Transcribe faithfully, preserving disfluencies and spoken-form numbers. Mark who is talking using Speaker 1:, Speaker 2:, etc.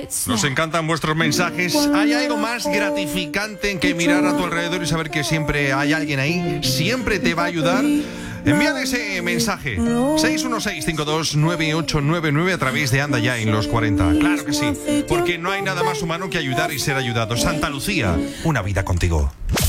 Speaker 1: Nos encantan vuestros mensajes. ¿Hay algo más gratificante que mirar a tu alrededor y saber que siempre hay alguien ahí? Siempre te va a ayudar. Envíale ese mensaje seis uno seis, cinco dos nueve ocho nueve nueve a través de Anda Ya en los cuarenta. Claro que sí, porque no hay nada más humano que ayudar y ser ayudado. Santa Lucía, una vida contigo.